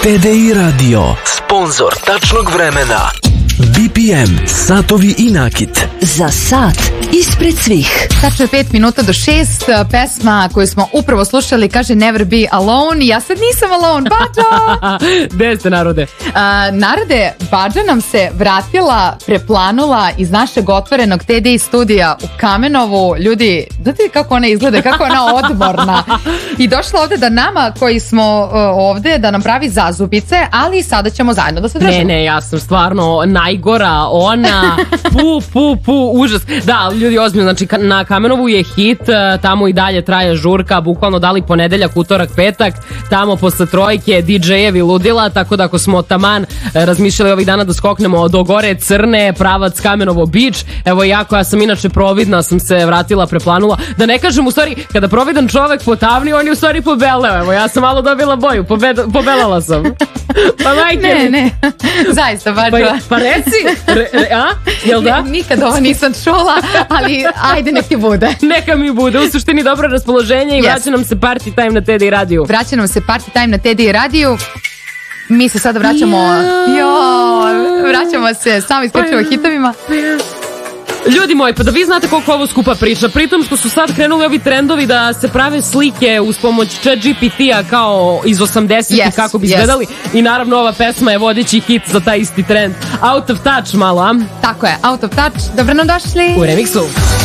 TDI Radio, sponsor tačnog vremena. BPM, satovi i nakit. Za sat ispred svih. Tačno je 5 minuta do 6. Pesma koju smo upravo slušali kaže Never Be Alone. Ja sad nisam alone, Bađa! Gde ste, narode? Narode, Bađa nam se vratila, preplanula iz našeg otvorenog TDI studija u Kamenovu. Ljudi, znate kako ona izgleda, kako ona odmorna. I došla ovde da nama koji smo ovde da nam pravi zazubice, ali sada ćemo zajedno da se držimo. Ne, ja sam stvarno najgora, ona, užas. Da, ljudi, ozbiljno, znači na Kamenovu je hit, tamo i dalje traje žurka, bukvalno dali ponedeljak, utorak, petak, tamo posle trojke DJ-evi ludila, tako da ako smo taman razmišljali ovih dana da skoknemo do gore Crne, pravac Kamenovo Beach, evo jako, ja sam inače providna, sam se vratila, preplanula, da ne kažem, u stvari, kada providan čovek potavni, on je u stvari pobeleo, evo, ja sam malo dobila boju, pobelala sam. Pa majke. Ne, zaista, Bađa. Pa reci, jel da? Nikad ovo nisam čula, ali ajde nek ti bude. Neka mi bude, u suštini dobro raspoloženje i vraća nam se Party Time na TDI radiju. Vraća nam se Party Time na TDI radiju. Mi se sada vraćamo vraćamo se samo isključivo hitovima. Ljudi moji, pa da vi znate koliko ovo skupa priča, pritom što su sad krenuli ovi trendovi da se prave slike uz pomoć ChatGPT-a kao iz 80-ih kako bi izgledali i naravno ova pesma je vodeći hit za taj isti trend. Out of Touch malo, a? Tako je, Out of Touch, dobro nam došli u remiksu.